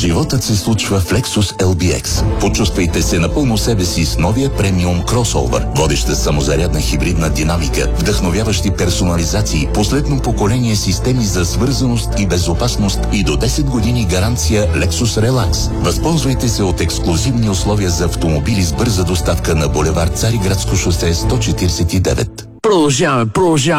Животът се случва в Lexus LBX. Почувствайте се напълно себе си с новия премиум кросовър. Водеща самозарядна хибридна динамика, вдъхновяващи персонализации, последно поколение системи за свързаност и безопасност и до 10 години гаранция Lexus Relax. Възползвайте се от ексклузивни условия за автомобили с бърза доставка на булевард Цариградско шосе 149. Продължаваме.